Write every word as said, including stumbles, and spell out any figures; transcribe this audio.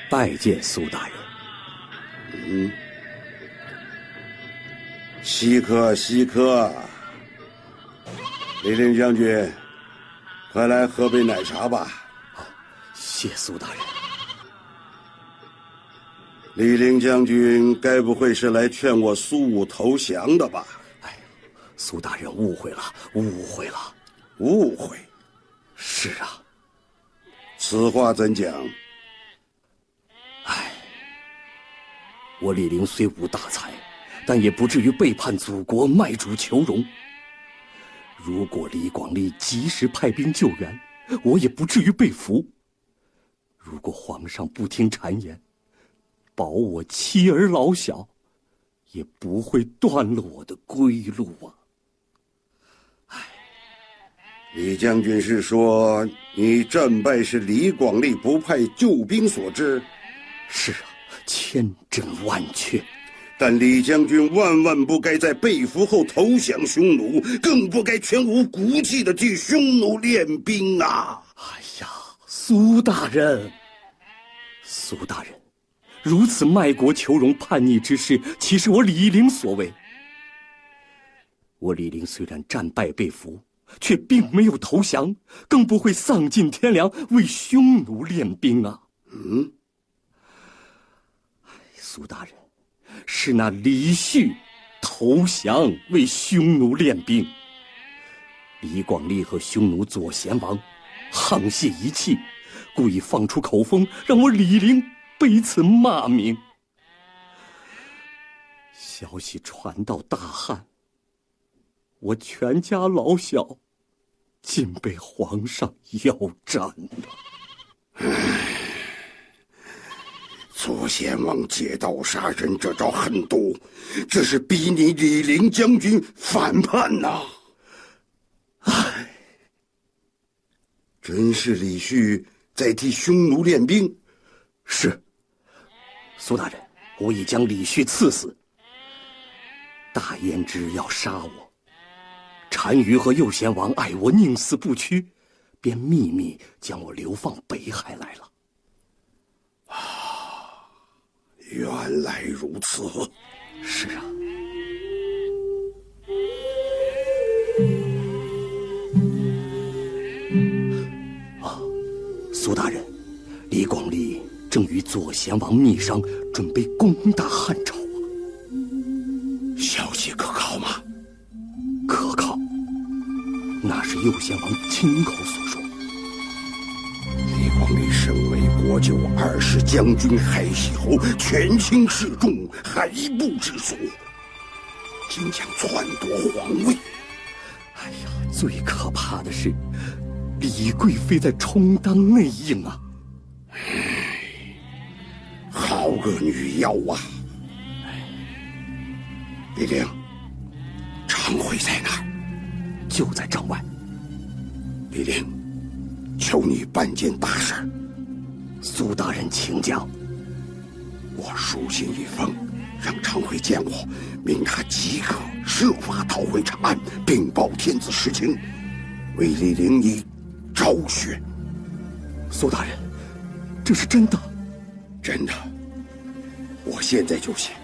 拜见苏大人。 嗯，稀客稀客，李陵将军，快来喝杯奶茶吧。 啊，谢苏大人。 李陵将军该不会是来劝我苏武投降的吧？ 哎，苏大人误会了，误会了。 误会？ 是啊。 此话怎讲？ 哎，我李陵虽无大才，但也不至于背叛祖国，卖主求荣。如果李广利及时派兵救援，我也不至于被俘。如果皇上不听谗言，保我妻儿老小，也不会断了我的归路啊！ 唉，李将军是说你战败是李广利不派救兵所致？ 是啊，千真万确。 但李将军万万不该在被俘后投降匈奴，更不该全无骨气地替匈奴练兵啊！ 哎呀，苏大人，苏大人。如此卖国求荣、叛逆之事，岂是我李陵所为？我李陵虽然战败被俘，却并没有投降，更不会丧尽天良为匈奴练兵啊！ 嗯， 苏大人，是那李旭投降为匈奴练兵。李广利和匈奴左贤王沆瀣一气，故意放出口风，让我李陵被此骂名。消息传到大汉，我全家老小尽被皇上腰斩了。 左贤王借刀杀人这招狠毒，这是逼你李陵将军反叛呐！唉，真是李旭在替匈奴练兵？ 是。苏大人，我已将李旭赐死。大燕之要杀我，单于和右贤王爱我宁死不屈，便秘密将我流放北海来了。 啊，原来如此。 是啊。啊，苏大人，李广利正与左贤王密商，准备攻打汉朝啊。 消息可靠吗？ 可靠，那是右贤王亲口所说。 李广利身为国舅二世将军海西侯，权倾示众，海部之所，竟将篡夺皇位。 哎呀，最可怕的是李贵妃在充当内应啊！ 好个女妖啊！李陵，常惠在哪儿？ 就在帐外。 李陵，求你办件大事。 苏大人请讲。 我书信一封，让常惠见我，命他即刻设法讨回长安，禀报天子实情，为李陵以昭雪。 苏大人，这是真的？ 真的，我现在就写。